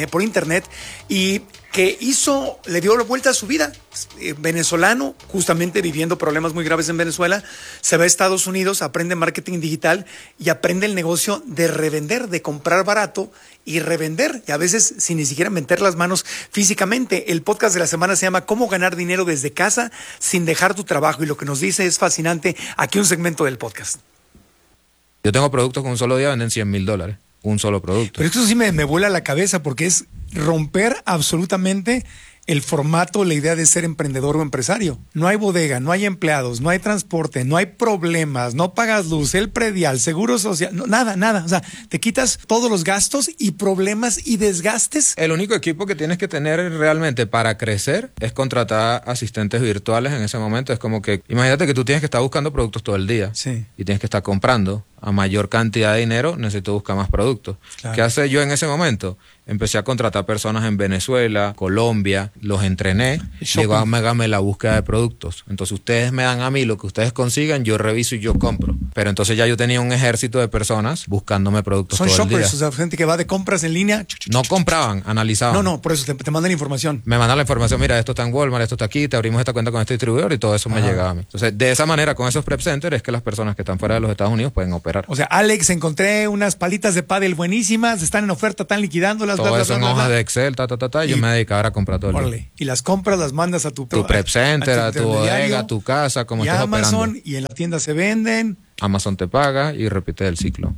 y que le dio la vuelta a su vida. Venezolano, justamente viviendo problemas muy graves en Venezuela, se va a Estados Unidos, aprende marketing digital y aprende el negocio de revender, de comprar barato y revender, y a veces sin ni siquiera meter las manos físicamente. El podcast de la semana se llama ¿Cómo ganar dinero desde casa sin dejar tu trabajo? Y lo que nos dice es fascinante. Aquí un segmento del podcast. Yo tengo productos que un solo día venden $100,000. Un solo producto. Pero eso sí me vuela la cabeza, porque es romper absolutamente el formato, la idea de ser emprendedor o empresario. No hay bodega, no hay empleados, no hay transporte, no hay problemas, no pagas luz, el predial, seguro social, no, nada. O sea, te quitas todos los gastos y problemas y desgastes. El único equipo que tienes que tener realmente para crecer es contratar asistentes virtuales en ese momento. Es como que, imagínate que tú tienes que estar buscando productos todo el día. Sí. Y tienes que estar comprando a mayor cantidad de dinero, necesito buscar más productos. Claro. ¿Qué hace yo en ese momento? Empecé a contratar personas en Venezuela, Colombia, los entrené, digo, hágame la búsqueda de productos. Entonces ustedes me dan a mí lo que ustedes consigan, yo reviso y yo compro. Pero entonces ya yo tenía un ejército de personas buscándome productos todo el día. Son shoppers, o sea, gente que va de compras en línea. No compraban, analizaban. No, por eso te mandan información. Me mandan la información, mira, esto está en Walmart, esto está aquí, te abrimos esta cuenta con este distribuidor y todo eso me llegaba a mí. Entonces, de esa manera, con esos prep centers, es que las personas que están fuera de los Estados Unidos pueden operar. O sea, Alex, encontré unas palitas de pádel buenísimas, están en oferta, están liquidándolas. Todo eso en hojas de Excel, yo me dedicaba a comprar todo el día. Y las compras las mandas a tu prep center, a tu bodega, a tu casa, como estés operando. Y Amazon, y en la tienda se venden. Amazon te paga y repite el ciclo.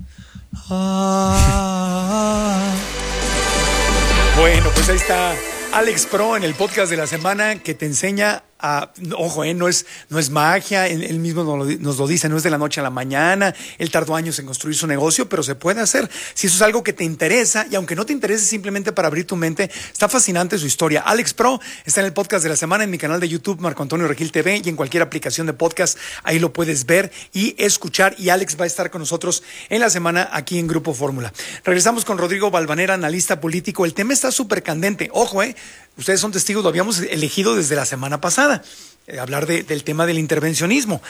Bueno, pues ahí está Alex Pro en el podcast de la semana que te enseña a, ojo, no es magia, él mismo nos lo dice, no es de la noche a la mañana, él tardó años en construir su negocio, pero se puede hacer. Si eso es algo que te interesa, y aunque no te interese simplemente para abrir tu mente, está fascinante su historia. Alex Pro está en el podcast de la semana en mi canal de YouTube, Marco Antonio Regil TV, y en cualquier aplicación de podcast, ahí lo puedes ver y escuchar, y Alex va a estar con nosotros en la semana aquí en Grupo Fórmula. Regresamos con Rodrigo Valvanera, analista político. El tema está súper candente, ojo, ustedes son testigos, lo habíamos elegido desde la semana pasada. Hablar del tema del intervencionismo.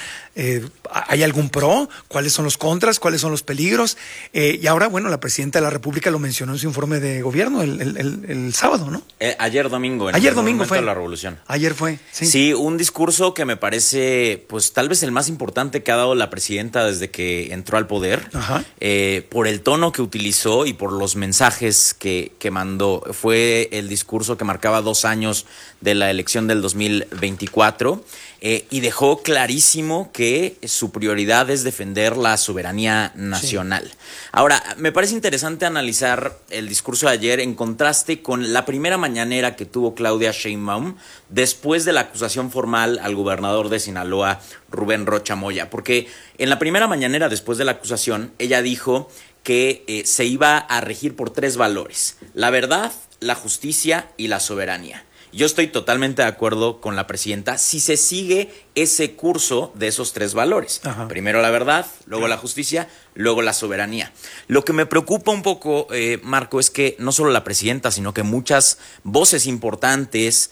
¿Hay algún pro? ¿Cuáles son los contras? ¿Cuáles son los peligros? Y ahora, bueno, la presidenta de la República lo mencionó en su informe de gobierno el sábado, ¿no? Ayer domingo. Ayer domingo fue. De la revolución. Ayer fue, sí. Sí, un discurso que me parece, pues tal vez el más importante que ha dado la presidenta desde que entró al poder. Ajá. Por el tono que utilizó y por los mensajes que mandó. Fue el discurso que marcaba 2 años de la elección del 2024. Y dejó clarísimo que su prioridad es defender la soberanía nacional. Sí. Ahora, me parece interesante analizar el discurso de ayer en contraste con la primera mañanera que tuvo Claudia Sheinbaum después de la acusación formal al gobernador de Sinaloa, Rubén Rocha Moya, porque en la primera mañanera después de la acusación, ella dijo que se iba a regir por 3 valores: la verdad, la justicia y la soberanía. Yo estoy totalmente de acuerdo con la presidenta si se sigue ese curso de esos 3 valores. Ajá. Primero la verdad, luego la justicia, luego la soberanía. Lo que me preocupa un poco, Marco, es que no solo la presidenta, sino que muchas voces importantes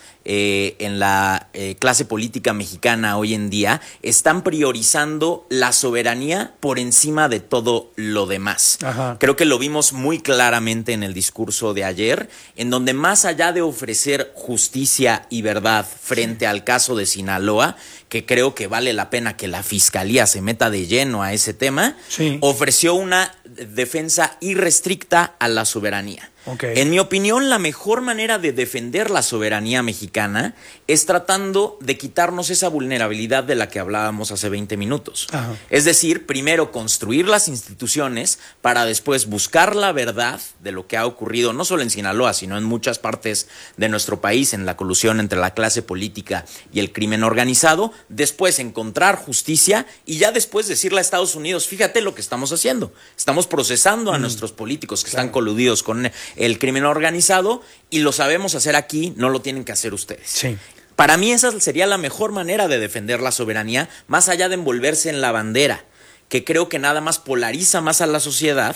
en la clase política mexicana hoy en día están priorizando la soberanía por encima de todo lo demás. Ajá. Creo que lo vimos muy claramente en el discurso de ayer, en donde más allá de ofrecer justicia y verdad frente al caso de Sinaloa, que creo que vale la pena que la fiscalía se meta de lleno a ese tema, sí, ofreció una defensa irrestricta a la soberanía. Okay. En mi opinión, la mejor manera de defender la soberanía mexicana es tratando de quitarnos esa vulnerabilidad de la que hablábamos hace 20 minutos. Ajá. Es decir, primero construir las instituciones para después buscar la verdad de lo que ha ocurrido, no solo en Sinaloa, sino en muchas partes de nuestro país, en la colusión entre la clase política y el crimen organizado, después encontrar justicia y ya después decirle a Estados Unidos, fíjate lo que estamos haciendo, estamos procesando a nuestros políticos que están coludidos con el crimen organizado y lo sabemos hacer aquí, no lo tienen que hacer ustedes. Sí. Para mí esa sería la mejor manera de defender la soberanía, más allá de envolverse en la bandera, que creo que nada más polariza más a la sociedad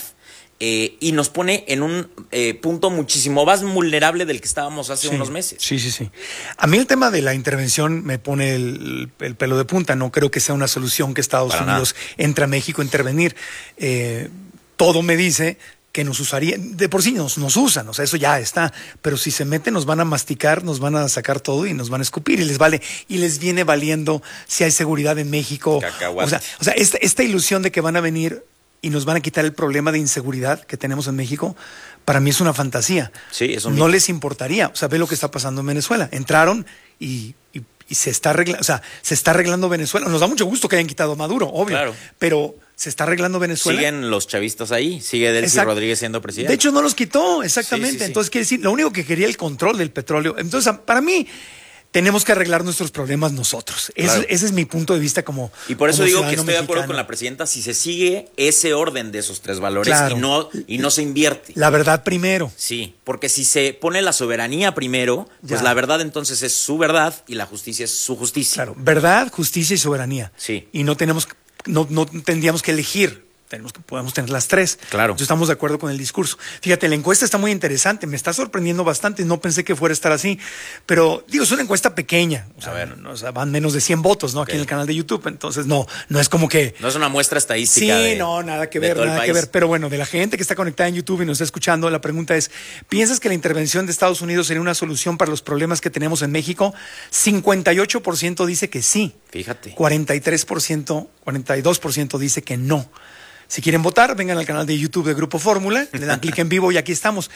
y nos pone en un punto muchísimo más vulnerable del que estábamos hace unos meses. Sí. A mí el tema de la intervención me pone el pelo de punta. No creo que sea una solución que Estados Unidos entre a México a intervenir. Todo me dice que nos usaría, de por sí nos usan, o sea, eso ya está, pero si se meten nos van a masticar, nos van a sacar todo y nos van a escupir y les viene valiendo si hay seguridad en México. O sea, esta ilusión de que van a venir y nos van a quitar el problema de inseguridad que tenemos en México, para mí es una fantasía. Sí, eso no les importaría, o sea, ve lo que está pasando en Venezuela. Entraron y se está arreglando, o sea, se está arreglando Venezuela. Nos da mucho gusto que hayan quitado a Maduro, obvio, claro, pero ¿Se está arreglando Venezuela? Siguen los chavistas ahí, sigue Delcy Rodríguez siendo presidente. De hecho, no los quitó, exactamente. Sí. Entonces, quiere decir, lo único que quería el control del petróleo. Entonces, para mí, tenemos que arreglar nuestros problemas nosotros. Claro. Ese es mi punto de vista como Y por eso digo que estoy mexicano. de acuerdo con la presidenta si se sigue ese orden de esos tres valores claro. y no se invierte. La verdad primero. Sí, porque si se pone la soberanía primero, pues la verdad entonces es su verdad y la justicia es su justicia. Claro, verdad, justicia y soberanía. Sí. Y no tendríamos que elegir. Podemos tener las tres. Claro. Entonces estamos de acuerdo con el discurso. Fíjate, la encuesta está muy interesante, me está sorprendiendo bastante, no pensé que fuera a estar así, pero digo, es una encuesta pequeña, van menos de 100 votos, ¿no? Aquí en el canal de YouTube, entonces no es como que... No es una muestra estadística. Sí, nada que ver, pero bueno, de la gente que está conectada en YouTube y nos está escuchando, la pregunta es, ¿piensas que la intervención de Estados Unidos sería una solución para los problemas que tenemos en México? 58% dice que sí. Fíjate. 42% dice que no. Si quieren votar, vengan al canal de YouTube de Grupo Fórmula, le dan clic en vivo y aquí estamos.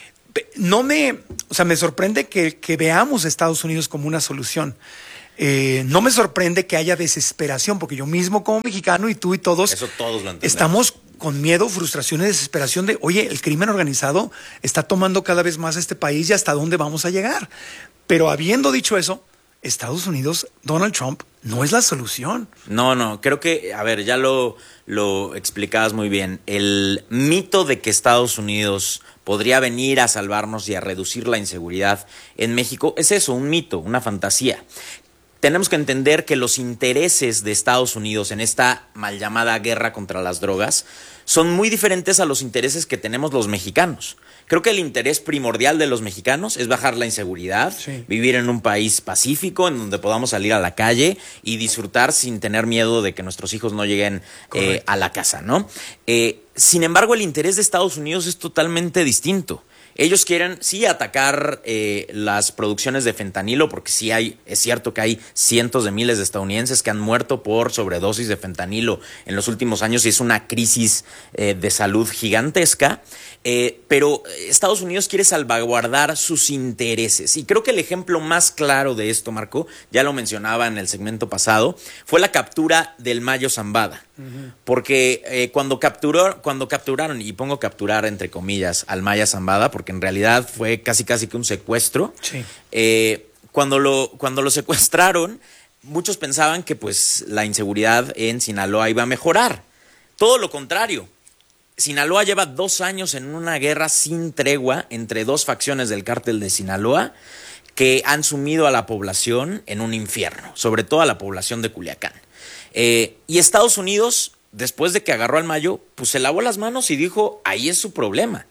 Me sorprende que veamos a Estados Unidos como una solución. No me sorprende que haya desesperación, porque yo mismo como mexicano y tú y todos, eso todos lo entendemos. Estamos con miedo, frustración y desesperación de, oye, el crimen organizado está tomando cada vez más este país y hasta dónde vamos a llegar. Pero habiendo dicho eso, Estados Unidos, Donald Trump, no es la solución. No, creo que, ya lo explicabas muy bien. El mito de que Estados Unidos podría venir a salvarnos y a reducir la inseguridad en México es eso, un mito, una fantasía. Tenemos que entender que los intereses de Estados Unidos en esta mal llamada guerra contra las drogas son muy diferentes a los intereses que tenemos los mexicanos. Creo que el interés primordial de los mexicanos es bajar la inseguridad, vivir en un país pacífico en donde podamos salir a la calle y disfrutar sin tener miedo de que nuestros hijos no lleguen a la casa, ¿no? Sin embargo, el interés de Estados Unidos es totalmente distinto. Ellos quieren, sí, atacar las producciones de fentanilo, porque sí es cierto que hay cientos de miles de estadounidenses que han muerto por sobredosis de fentanilo en los últimos años y es una crisis de salud gigantesca. Pero Estados Unidos quiere salvaguardar sus intereses. Y creo que el ejemplo más claro de esto, Marco, ya lo mencionaba en el segmento pasado, fue la captura del Mayo Zambada. Uh-huh. Porque cuando capturaron, y pongo capturar entre comillas, al Maya Zambada, porque en realidad fue casi que un secuestro, cuando lo secuestraron, muchos pensaban que pues la inseguridad en Sinaloa iba a mejorar. Todo lo contrario. Sinaloa lleva 2 años en una guerra sin tregua entre dos facciones del cártel de Sinaloa que han sumido a la población en un infierno, sobre todo a la población de Culiacán. Y Estados Unidos, después de que agarró al Mayo, pues se lavó las manos y dijo, ahí es su problema.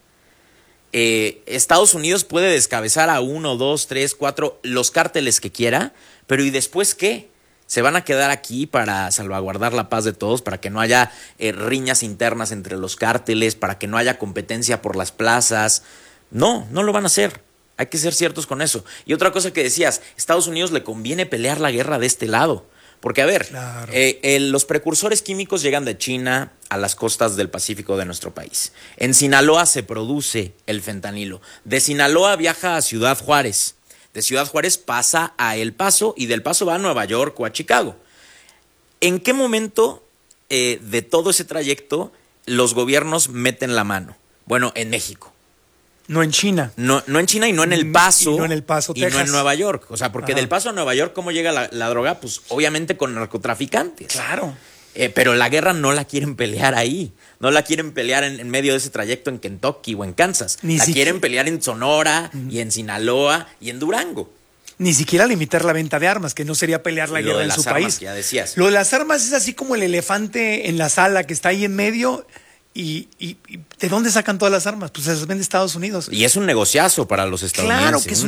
Estados Unidos puede descabezar a 1, 2, 3, 4, los cárteles que quiera, pero ¿y después qué? ¿Se van a quedar aquí para salvaguardar la paz de todos, para que no haya riñas internas entre los cárteles, para que no haya competencia por las plazas? No lo van a hacer. Hay que ser ciertos con eso. Y otra cosa que decías, Estados Unidos le conviene pelear la guerra de este lado. Porque, a ver, claro, los precursores químicos llegan de China a las costas del Pacífico de nuestro país. En Sinaloa se produce el fentanilo. De Sinaloa viaja a Ciudad Juárez. De Ciudad Juárez pasa a El Paso y del Paso va a Nueva York o a Chicago. ¿En qué momento de todo ese trayecto los gobiernos meten la mano? Bueno, en México. No en China. No en China y no en El Paso. Y no en El Paso, Texas. Y no en Nueva York. O sea, porque del Paso a Nueva York, ¿cómo llega la droga? Pues obviamente con narcotraficantes. Claro. Pero la guerra no la quieren pelear ahí. No la quieren pelear en medio de ese trayecto en Kentucky o en Kansas. Quieren pelear en Sonora y en Sinaloa y en Durango. Ni siquiera limitar la venta de armas, que no sería pelear la guerra en su país. Ya decías. Lo de las armas es así como el elefante en la sala que está ahí en medio. ¿Y de dónde sacan todas las armas? Pues se las vende Estados Unidos. Y es un negociazo para los estadounidenses. Claro que es un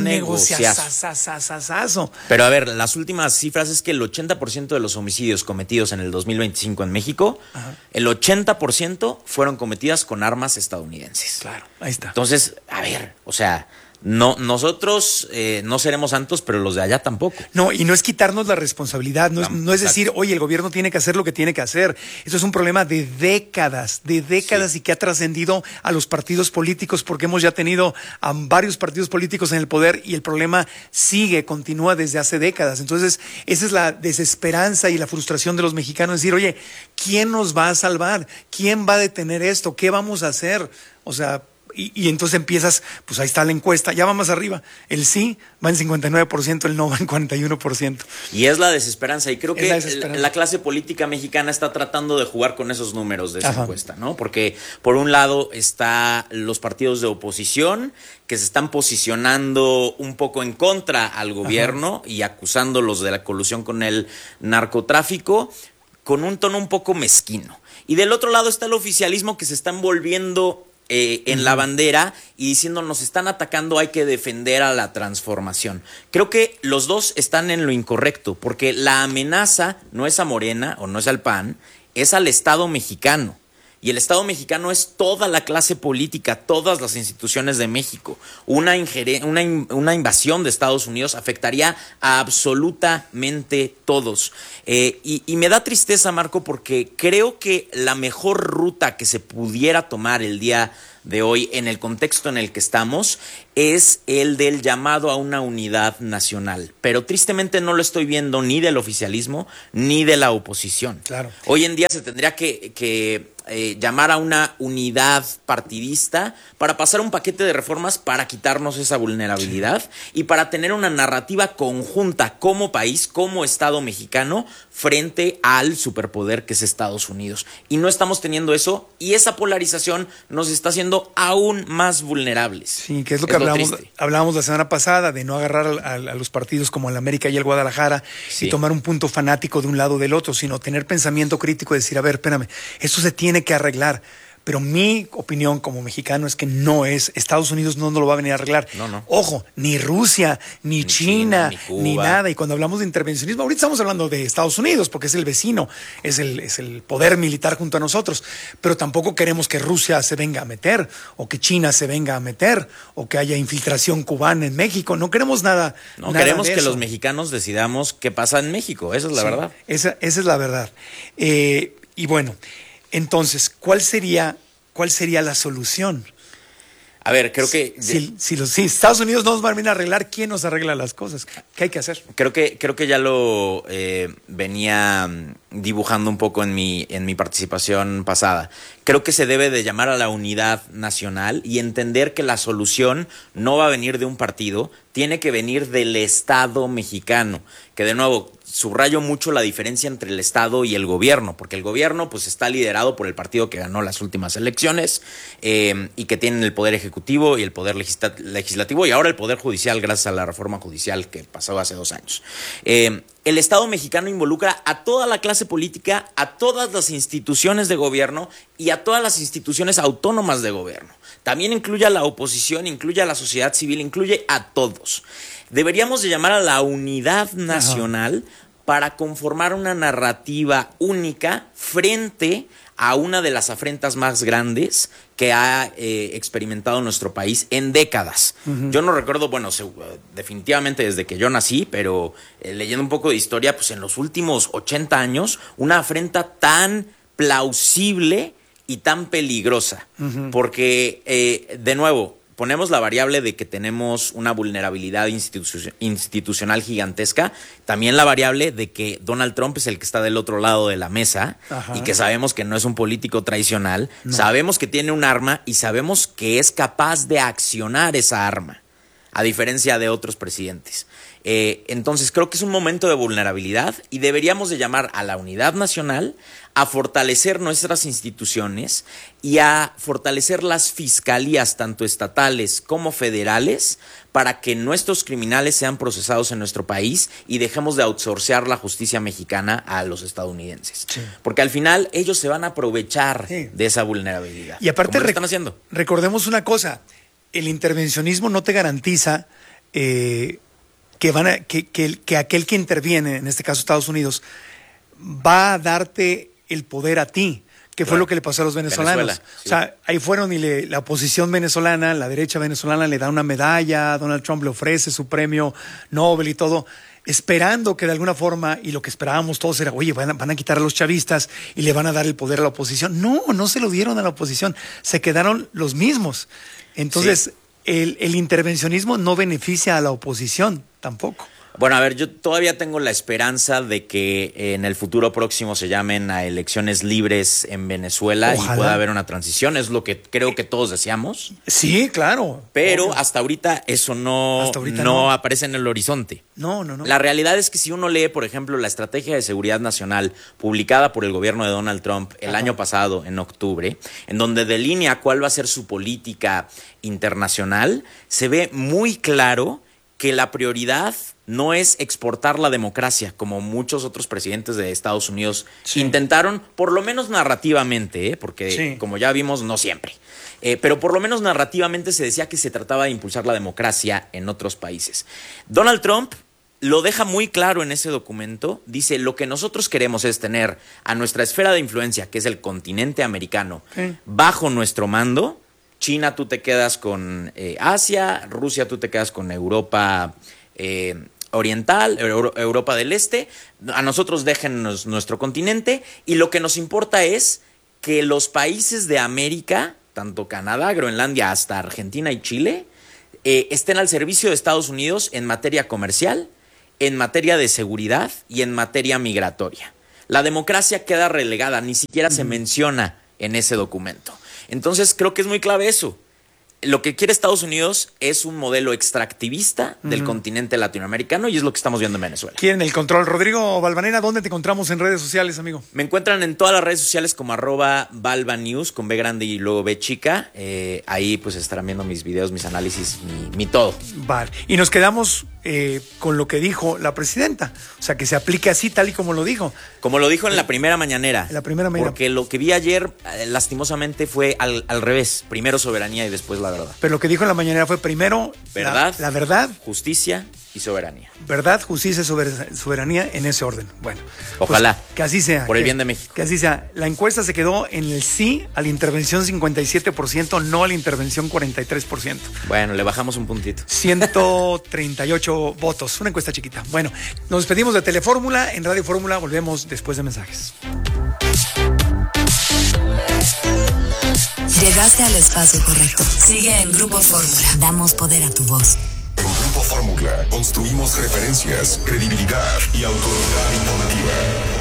negociazo. Pero a ver, las últimas cifras es que el 80% de los homicidios cometidos en el 2025 en México, el 80% fueron cometidas con armas estadounidenses. Claro, ahí está. Entonces, a ver, o sea, No, nosotros no seremos santos, pero los de allá tampoco. No, y no es quitarnos la responsabilidad, no es decir, oye, el gobierno tiene que hacer lo que tiene que hacer. Eso es un problema de décadas sí. Y que ha trascendido a los partidos políticos, porque hemos ya tenido a varios partidos políticos en el poder y el problema continúa desde hace décadas. Entonces, esa es la desesperanza y la frustración de los mexicanos, decir, oye, ¿quién nos va a salvar? ¿Quién va a detener esto? ¿Qué vamos a hacer? O sea, y entonces empiezas, pues ahí está la encuesta, ya va más arriba, el sí va en 59%, el no va en 41%. Y es la desesperanza, y creo que la clase política mexicana está tratando de jugar con esos números de esa encuesta, ¿no? Porque por un lado está los partidos de oposición que se están posicionando un poco en contra al gobierno y acusándolos de la colusión con el narcotráfico, con un tono un poco mezquino. Y del otro lado está el oficialismo que se está envolviendo en la bandera y diciendo nos están atacando, hay que defender a la transformación. Creo que los dos están en lo incorrecto, porque la amenaza no es a Morena o no es al PAN, es al Estado mexicano. Y el Estado mexicano es toda la clase política, todas las instituciones de México. Una invasión de Estados Unidos afectaría a absolutamente todos. Y me da tristeza, Marco, porque creo que la mejor ruta que se pudiera tomar el día de hoy en el contexto en el que estamos es el del llamado a una unidad nacional. Pero tristemente no lo estoy viendo ni del oficialismo ni de la oposición. Claro. Hoy en día se tendría que llamar a una unidad partidista para pasar un paquete de reformas para quitarnos esa vulnerabilidad y para tener una narrativa conjunta como país, como Estado mexicano, frente al superpoder que es Estados Unidos. Y no estamos teniendo eso, y esa polarización nos está haciendo aún más vulnerables. Sí, que es lo que hablábamos la semana pasada, de no agarrar a los partidos como el América y el Guadalajara y tomar un punto fanático de un lado o del otro, sino tener pensamiento crítico y decir, a ver, espérame, esto se tiene que arreglar. Pero mi opinión como mexicano es que no es. Estados Unidos no lo va a venir a arreglar. No. Ojo, ni Rusia, ni China, ni nada. Y cuando hablamos de intervencionismo, ahorita estamos hablando de Estados Unidos, porque es el vecino, es el poder militar junto a nosotros. Pero tampoco queremos que Rusia se venga a meter, o que China se venga a meter, o que haya infiltración cubana en México. No queremos nada. No queremos que los mexicanos decidamos qué pasa en México. Esa es la verdad. Esa es la verdad. Y bueno, entonces, ¿cuál sería la solución? A ver, creo que si Estados Unidos no nos va a venir a arreglar, ¿quién nos arregla las cosas? ¿Qué hay que hacer? Creo que ya lo venía dibujando un poco en mi participación pasada. Creo que se debe de llamar a la unidad nacional y entender que la solución no va a venir de un partido, tiene que venir del Estado mexicano. Que de nuevo, subrayo mucho la diferencia entre el Estado y el gobierno, porque el gobierno pues está liderado por el partido que ganó las últimas elecciones y que tienen el poder ejecutivo y el poder legislativo y ahora el poder judicial gracias a la reforma judicial que pasó hace 2 años. El Estado mexicano involucra a toda la clase política, a todas las instituciones de gobierno y a todas las instituciones autónomas de gobierno. También incluye a la oposición, incluye a la sociedad civil, incluye a todos. Deberíamos de llamar a la unidad nacional para conformar una narrativa única frente a una de las afrentas más grandes que ha experimentado nuestro país en décadas. Yo no recuerdo, definitivamente desde que yo nací, pero leyendo un poco de historia, pues en los últimos 80 años, una afrenta tan plausible y tan peligrosa. Porque, de nuevo, ponemos la variable de que tenemos una vulnerabilidad institucional gigantesca, también la variable de que Donald Trump es el que está del otro lado de la mesa y que sabemos que no es un político tradicional, sabemos que tiene un arma y sabemos que es capaz de accionar esa arma, a diferencia de otros presidentes. Entonces creo que es un momento de vulnerabilidad y deberíamos de llamar a la unidad nacional, a fortalecer nuestras instituciones y a fortalecer las fiscalías, tanto estatales como federales, para que nuestros criminales sean procesados en nuestro país y dejemos de outsourcear la justicia mexicana a los estadounidenses. Sí. Porque al final ellos se van a aprovechar de esa vulnerabilidad. Y aparte, ¿cómo lo están haciendo? Recordemos una cosa, el intervencionismo no te garantiza que aquel que interviene, en este caso Estados Unidos, va a darte el poder a ti. que fue lo que le pasó a los venezolanos. Sí. O sea, ahí fueron y la oposición venezolana, la derecha venezolana le da una medalla, Donald Trump le ofrece su premio Nobel y todo, esperando que de alguna forma, y lo que esperábamos todos era, oye, van a quitar a los chavistas y le van a dar el poder a la oposición. No se lo dieron a la oposición, se quedaron los mismos. Entonces, el intervencionismo no beneficia a la oposición tampoco. Bueno, a ver, yo todavía tengo la esperanza de que en el futuro próximo se llamen a elecciones libres en Venezuela. Ojalá. Y pueda haber una transición, es lo que creo que todos deseamos. Sí, claro. Pero hasta ahorita eso no aparece en el horizonte. No. La realidad es que si uno lee, por ejemplo, la Estrategia de Seguridad Nacional publicada por el gobierno de Donald Trump el año pasado, en octubre, en donde delinea cuál va a ser su política internacional, se ve muy claro que la prioridad no es exportar la democracia, como muchos otros presidentes de Estados Unidos intentaron, por lo menos narrativamente, porque como ya vimos, no siempre. Pero por lo menos narrativamente se decía que se trataba de impulsar la democracia en otros países. Donald Trump lo deja muy claro en ese documento. Dice, lo que nosotros queremos es tener a nuestra esfera de influencia, que es el continente americano, bajo nuestro mando. China, tú te quedas con Asia, Rusia, tú te quedas con Europa oriental, Europa del Este. A nosotros déjennos nuestro continente, y lo que nos importa es que los países de América, tanto Canadá, Groenlandia, hasta Argentina y Chile, estén al servicio de Estados Unidos en materia comercial, en materia de seguridad y en materia migratoria. La democracia queda relegada, ni siquiera se menciona en ese documento. Entonces creo que es muy clave eso. Lo que quiere Estados Unidos es un modelo extractivista del continente latinoamericano, y es lo que estamos viendo en Venezuela. ¿Quieren el control? Rodrigo Balvanera, ¿dónde te encontramos en redes sociales, amigo? Me encuentran en todas las redes sociales como @balvanews, con B grande y luego B chica. Ahí pues estarán viendo mis videos, mis análisis, mi todo. Vale. Y nos quedamos con lo que dijo la presidenta. O sea, que se aplique así, tal y como lo dijo. Como lo dijo en la primera mañanera. En la primera mañanera. Porque lo que vi ayer, lastimosamente, fue al revés. Primero soberanía y después la verdad. Pero lo que dijo en la mañanera fue primero verdad, la verdad, justicia y soberanía. Verdad, justicia y soberanía en ese orden. Bueno, ojalá. Pues, que así sea. Por el bien de México. Que así sea. La encuesta se quedó en el sí a la intervención 57%, no a la intervención 43%. Bueno, le bajamos un puntito. 138 votos. Una encuesta chiquita. Bueno, nos despedimos de Telefórmula. En Radio Fórmula volvemos después de mensajes. Llegaste al espacio correcto. Sigue en Grupo Fórmula. Damos poder a tu voz. En Grupo Fórmula construimos referencias, credibilidad y autoridad informativa.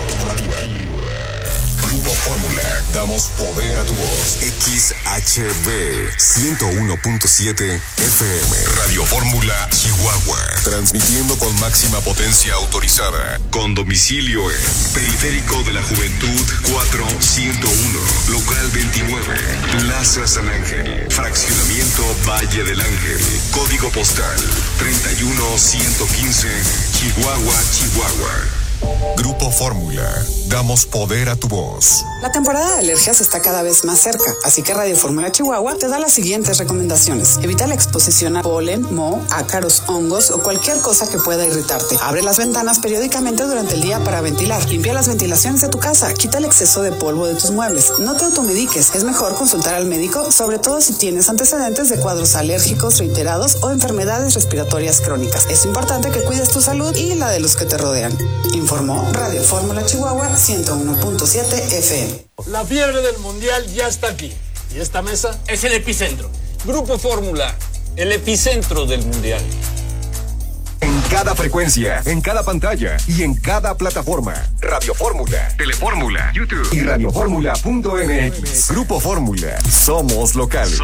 Grupo Fórmula, damos poder a tu voz. XHB 101.7 FM. Radio Fórmula Chihuahua. Transmitiendo con máxima potencia autorizada. Con domicilio en Periférico de la Juventud 4101. Local 29. Plaza San Ángel. Fraccionamiento Valle del Ángel. Código postal 31115. Chihuahua, Chihuahua. Grupo Fórmula, damos poder a tu voz. La temporada de alergias está cada vez más cerca, así que Radio Fórmula Chihuahua te da las siguientes recomendaciones. Evita la exposición a polen, moho, ácaros, hongos o cualquier cosa que pueda irritarte. Abre las ventanas periódicamente durante el día para ventilar. Limpia las ventilaciones de tu casa. Quita el exceso de polvo de tus muebles. No te automediques. Es mejor consultar al médico, sobre todo si tienes antecedentes de cuadros alérgicos reiterados o enfermedades respiratorias crónicas. Es importante que cuides tu salud y la de los que te rodean. Informó Radio Fórmula Chihuahua 101.7 FM. La fiebre del mundial ya está aquí. Y esta mesa es el epicentro. Grupo Fórmula, el epicentro del mundial. En cada frecuencia, en cada pantalla y en cada plataforma. Radio Fórmula, Telefórmula, YouTube y radioformula.mx. Grupo Fórmula, somos locales.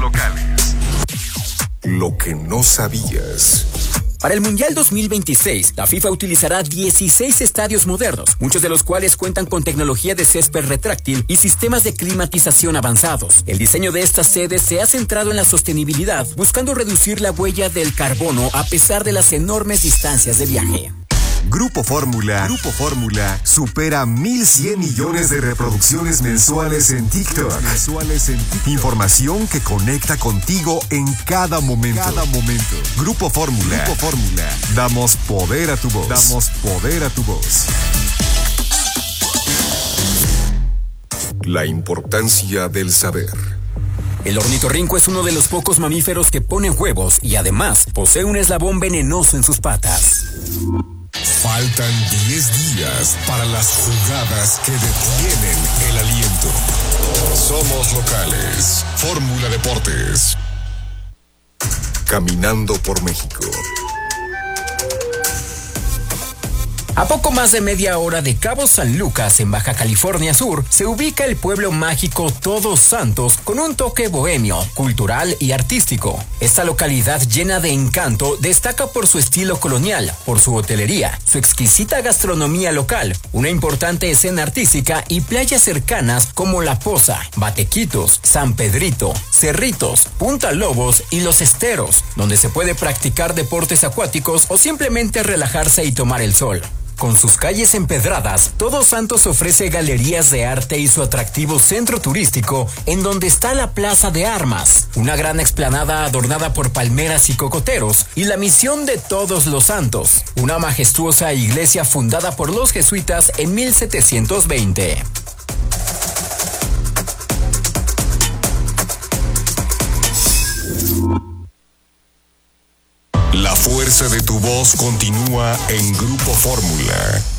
Lo que no sabías. Para el Mundial 2026, la FIFA utilizará 16 estadios modernos, muchos de los cuales cuentan con tecnología de césped retráctil y sistemas de climatización avanzados. El diseño de estas sedes se ha centrado en la sostenibilidad, buscando reducir la huella del carbono a pesar de las enormes distancias de viaje. Grupo Fórmula supera 1,100 millones de reproducciones mensuales en TikTok. Información que conecta contigo en cada momento. Grupo Fórmula. Damos poder a tu voz. La importancia del saber. El ornitorrinco es uno de los pocos mamíferos que pone huevos y además posee un eslabón venenoso en sus patas. Faltan 10 días para las jugadas que detienen el aliento. Somos locales. Fórmula Deportes. Caminando por México. A poco más de media hora de Cabo San Lucas, en Baja California Sur, se ubica el pueblo mágico Todos Santos con un toque bohemio, cultural y artístico. Esta localidad llena de encanto destaca por su estilo colonial, por su hotelería, su exquisita gastronomía local, una importante escena artística y playas cercanas como La Poza, Batequitos, San Pedrito, Cerritos, Punta Lobos y Los Esteros, donde se puede practicar deportes acuáticos o simplemente relajarse y tomar el sol. Con sus calles empedradas, Todos Santos ofrece galerías de arte y su atractivo centro turístico, en donde está la Plaza de Armas, una gran explanada adornada por palmeras y cocoteros, y la Misión de Todos los Santos, una majestuosa iglesia fundada por los jesuitas en 1720. La fuerza de tu voz continúa en Grupo Fórmula.